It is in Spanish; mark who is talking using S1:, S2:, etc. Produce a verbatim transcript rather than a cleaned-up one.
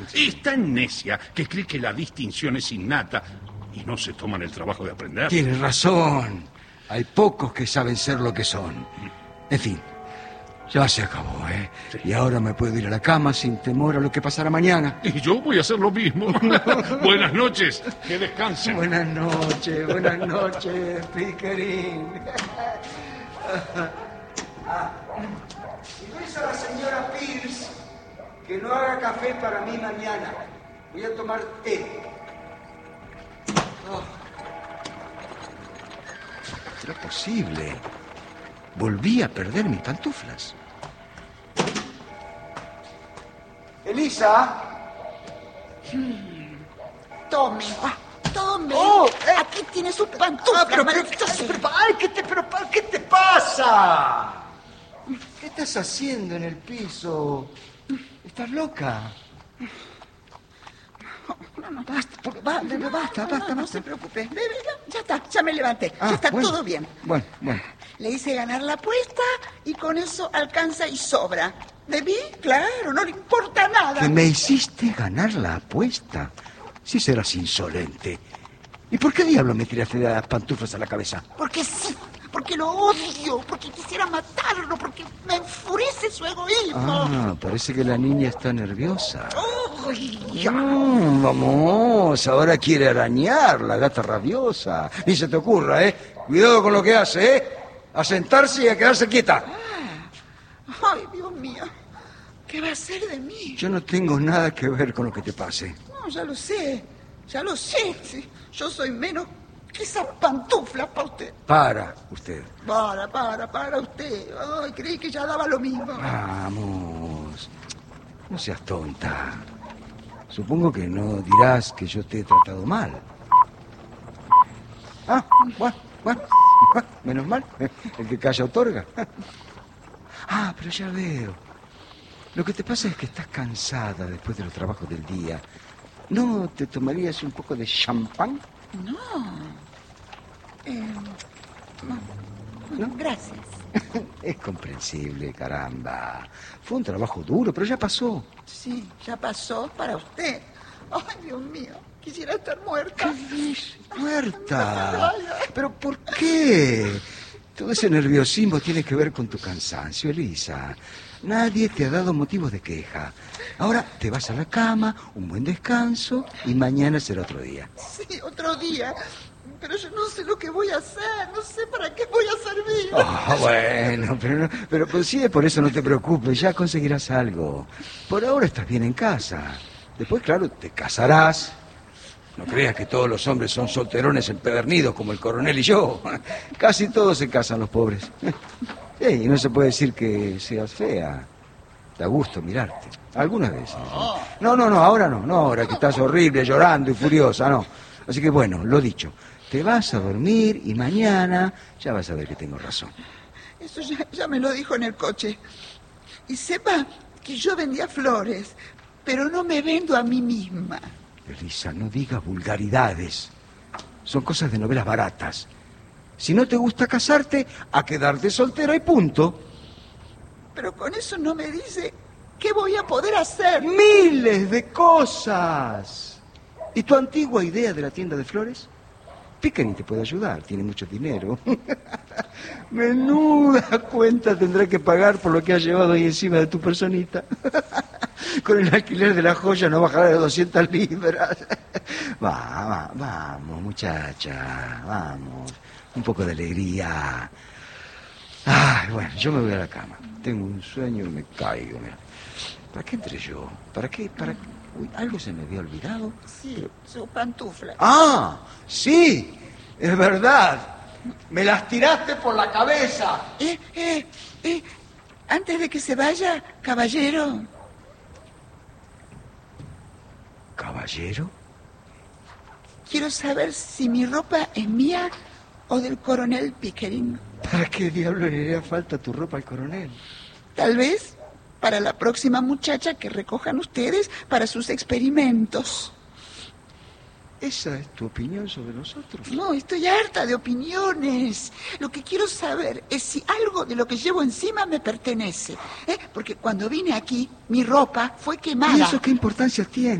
S1: Es tan necia que cree que la distinción es innata y no se toman el trabajo de aprender.
S2: Tienes razón. Hay pocos que saben ser lo que son. En fin, ya se acabó, ¿eh? Sí. Y ahora me puedo ir a la cama sin temor a lo que pasará mañana.
S1: Y yo voy a hacer lo mismo. Buenas noches, que descansen.
S2: Buenas noches, buenas noches, Pickering. Ah, y dice a la señora Pierce que no haga café para mí mañana. Voy a tomar té. Oh. ¿Será posible? Volví a perder mis pantuflas. Elisa.
S3: Hmm. Tome. Ah. Tome.
S2: Oh, eh.
S3: Aquí tiene su pantufla.
S2: Ah, pero, pero, pero, ay, ¿qué te, pero, ¿qué te pasa? ¿Qué estás haciendo en el piso? ¿Estás loca?
S3: No, no, basta, porque va, basta, basta, basta, no, no, no se preocupe. Ya, ya está, ya me levanté, ah, ya está
S2: bueno,
S3: todo bien.
S2: Bueno, bueno.
S3: Le hice ganar la apuesta y con eso alcanza y sobra. ¿De mí? Claro, no le importa nada.
S2: ¿Que me hiciste ganar la apuesta? Si serás insolente. ¿Y por qué diablo me tiraste las pantuflas a la cabeza?
S3: Porque sí, porque lo odio, porque quisiera matarlo, porque me enfurece su egoísmo.
S2: Ah, parece que la niña está nerviosa.
S3: Uy, ya.
S2: Mm, vamos, ahora quiere arañar, la gata rabiosa. Ni se te ocurra, ¿eh? Cuidado con lo que hace, ¿eh? A sentarse y a quedarse quieta.
S3: Ah. Ay, Dios mío, ¿qué va a hacer de mí?
S2: Yo no tengo nada que ver con lo que te pase.
S3: No, ya lo sé, ya lo sé. Sí, yo soy menos que esa pantufla para usted.
S2: Para, usted.
S3: Para, para, para usted. Ay, creí que ya daba lo mismo.
S2: Vamos, no seas tonta. Supongo que no dirás que yo te he tratado mal. Ah, bueno, bueno, menos mal. El que calla otorga. Ah, pero ya veo. Lo que te pasa es que estás cansada después de los trabajos del día. ¿No te tomarías un poco de champán?
S3: No. Eh, no. No, gracias.
S2: Es comprensible, caramba. Fue un trabajo duro, pero ya pasó.
S3: Sí, ya pasó para usted. Ay, Dios mío, quisiera estar muerta.
S2: ¿Qué dices? ¿Muerta? ¿Pero por qué? Todo ese nerviosismo tiene que ver con tu cansancio, Elisa. Nadie te ha dado motivos de queja. Ahora te vas a la cama, un buen descanso y mañana será otro día.
S3: Sí, otro día. Pero yo no sé lo que voy a hacer, no sé para qué voy a servir.
S2: Oh, bueno, pero, no, pero pues, sí, por eso no te preocupes, ya conseguirás algo. Por ahora estás bien en casa. Después, claro, te casarás. No creas que todos los hombres son solterones empedernidos como el coronel y yo. Casi todos se casan, los pobres. Sí, y no se puede decir que seas fea. Da gusto mirarte. Algunas veces. No, no, no, ahora no. No, ahora que estás horrible, llorando y furiosa, no. Así que bueno, lo dicho. Te vas a dormir y mañana ya vas a ver que tengo razón.
S3: Eso ya, ya me lo dijo en el coche. Y sepa que yo vendía flores, pero no me vendo a mí misma.
S2: Elisa, no digas vulgaridades. Son cosas de novelas baratas. Si no te gusta casarte, a quedarte soltera y punto.
S3: Pero con eso no me dice qué voy a poder hacer.
S2: Miles de cosas. ¿Y tu antigua idea de la tienda de flores? Pickering te puede ayudar, tiene mucho dinero. Menuda cuenta tendrá que pagar por lo que has llevado ahí encima de tu personita. Con el alquiler de la joya no bajará de doscientas libras. Va, va, vamos, muchacha, vamos. Un poco de alegría. Ay, bueno, yo me voy a la cama. Tengo un sueño y me caigo, mira. ¿Para qué entré yo? ¿Para qué? ¿Para qué? Uy, ¿algo se me había olvidado?
S3: Sí, pero... su pantufla.
S2: ¡Ah! ¡Sí! Es verdad. Me las tiraste por la cabeza.
S3: Eh, eh, eh. Antes de que se vaya, caballero.
S2: ¿Caballero?
S3: Quiero saber si mi ropa es mía o del coronel Pickering.
S2: ¿Para qué diablo le haría falta tu ropa al coronel?
S3: Tal vez para la próxima muchacha que recojan ustedes para sus experimentos.
S2: ¿Esa es tu opinión sobre nosotros?
S3: No, estoy harta de opiniones. Lo que quiero saber es si algo de lo que llevo encima me pertenece. ¿eh? Porque cuando vine aquí, mi ropa fue quemada.
S2: ¿Y eso qué importancia tiene?